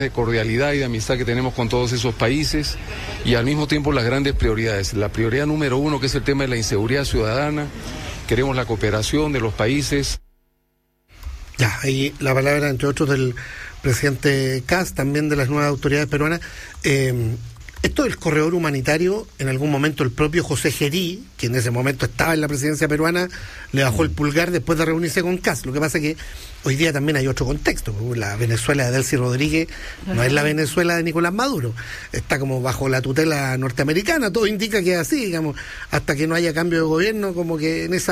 de cordialidad y de amistad que tenemos con todos esos países y al mismo tiempo las grandes prioridades. La prioridad número uno, que es el tema de la inseguridad ciudadana. Queremos la cooperación de los países. Ya, ahí la palabra, entre otros, del presidente Kast, también de las nuevas autoridades peruanas. Esto del corredor humanitario, en algún momento el propio José Gerí, que en ese momento estaba en la presidencia peruana, le bajó el pulgar después de reunirse con Kast. Lo que pasa es que hoy día también hay otro contexto. La Venezuela de Delcy Rodríguez no es la Venezuela de Nicolás Maduro. Está como bajo la tutela norteamericana. Todo indica que es así, digamos, hasta que no haya cambio de gobierno, como que en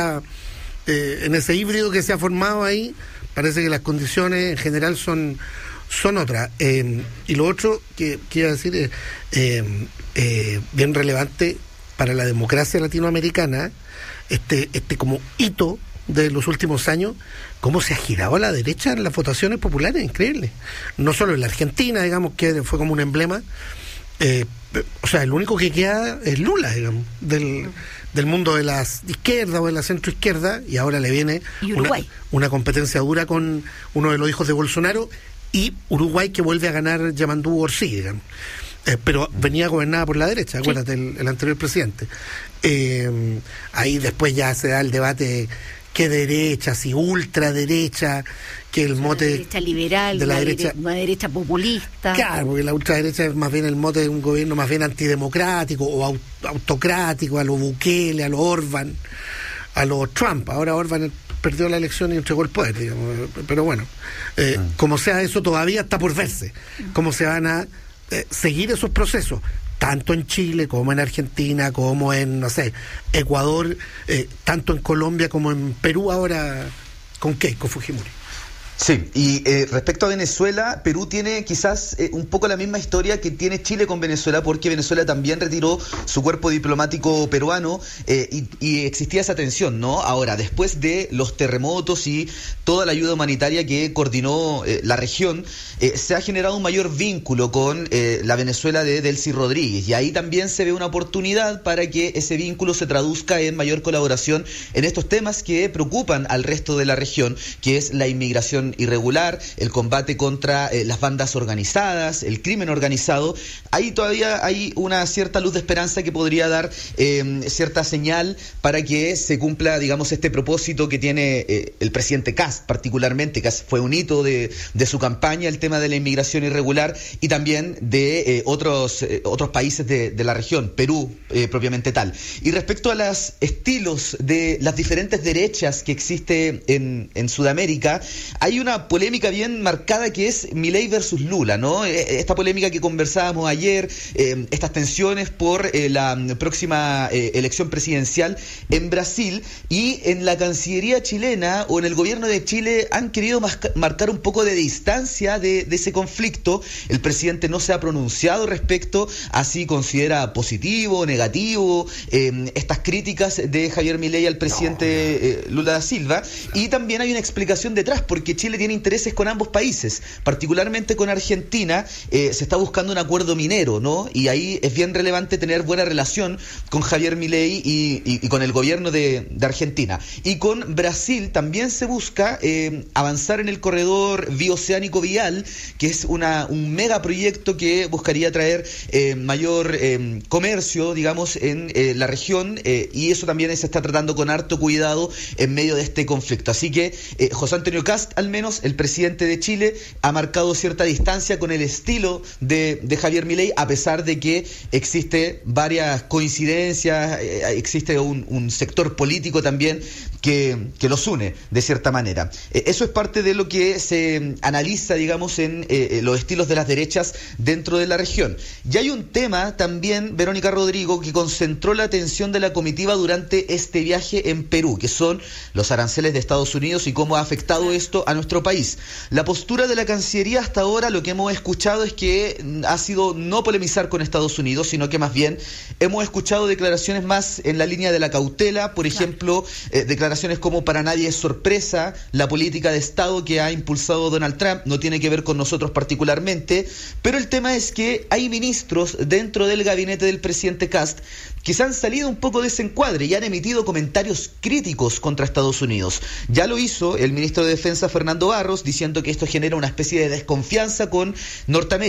ese híbrido que se ha formado ahí, parece que las condiciones en general son otras. Y lo otro que quiero decir es bien relevante para la democracia latinoamericana, este como hito de los últimos años, cómo se ha girado a la derecha en las votaciones populares, increíble. No solo en la Argentina, digamos, que fue como un emblema, o sea, el único que queda es Lula, digamos, del mundo de la izquierda o de la centroizquierda, y ahora le viene una competencia dura con uno de los hijos de Bolsonaro, y Uruguay, que vuelve a ganar Yamandu Orsi, digamos. Pero venía gobernada por la derecha, acuérdate, el anterior presidente. Ahí después ya se da el debate, qué derecha, si ultraderecha, que el mote la derecha liberal, de la derecha, una derecha populista. Claro, porque la ultraderecha es más bien el mote de un gobierno más bien antidemocrático o autocrático, a lo Bukele, a lo Orban, a lo Trump. Ahora Orban perdió la elección y entregó el poder, digamos. Pero bueno, como sea, eso todavía está por verse. Cómo se van a seguir esos procesos, tanto en Chile como en Argentina, como en, no sé, Ecuador, tanto en Colombia como en Perú ahora con Keiko Fujimori. Sí, y respecto a Venezuela, Perú tiene quizás un poco la misma historia que tiene Chile con Venezuela, porque Venezuela también retiró su cuerpo diplomático peruano y existía esa tensión, ¿no? Ahora, después de los terremotos y toda la ayuda humanitaria que coordinó la región, se ha generado un mayor vínculo con la Venezuela de Delcy Rodríguez, y ahí también se ve una oportunidad para que ese vínculo se traduzca en mayor colaboración en estos temas que preocupan al resto de la región, que es la inmigración irregular, el combate contra las bandas organizadas, el crimen organizado. Ahí todavía hay una cierta luz de esperanza que podría dar cierta señal para que se cumpla, digamos, este propósito que tiene el presidente Kast, particularmente, que fue un hito de su campaña, el tema de la inmigración irregular, y también de otros países de la región, Perú propiamente tal. Y respecto a los estilos de las diferentes derechas que existe en Sudamérica, hay una polémica bien marcada que es Milei versus Lula, ¿no? Esta polémica que conversábamos ayer, estas tensiones por la próxima elección presidencial en Brasil, y en la Cancillería chilena o en el gobierno de Chile han querido marcar un poco de distancia de ese conflicto. El presidente no se ha pronunciado respecto a si considera positivo o negativo estas críticas de Javier Milei al presidente Lula da Silva, y también hay una explicación detrás, porque Chile tiene intereses con ambos países, particularmente con Argentina. Se está buscando un acuerdo minero, ¿no? Y ahí es bien relevante tener buena relación con Javier Milei y con el gobierno de Argentina. Y con Brasil también se busca avanzar en el corredor bioceánico vial, que es un megaproyecto que buscaría traer mayor comercio, digamos, en la región, y eso también se está tratando con harto cuidado en medio de este conflicto. Así que José Antonio Kast, al menos el presidente de Chile, ha marcado cierta distancia con el estilo de Javier Milei, a pesar de que existe varias coincidencias, existe un sector político también que los une de cierta manera. Eso es parte de lo que se analiza, digamos, en los estilos de las derechas dentro de la región. Y hay un tema también, Verónica, Rodrigo, que concentró la atención de la comitiva durante este viaje en Perú, que son los aranceles de Estados Unidos y cómo ha afectado esto a nuestro país. La postura de la Cancillería hasta ahora, lo que hemos escuchado es que ha sido no polemizar con Estados Unidos, sino que más bien hemos escuchado declaraciones más en la línea de la cautela, por ejemplo, declaraciones declaraciones como: para nadie es sorpresa la política de Estado que ha impulsado Donald Trump, no tiene que ver con nosotros particularmente, pero el tema es que hay ministros dentro del gabinete del presidente Kast que se han salido un poco de ese encuadre y han emitido comentarios críticos contra Estados Unidos. Ya lo hizo el ministro de Defensa Fernando Barros, diciendo que esto genera una especie de desconfianza con Norteamérica.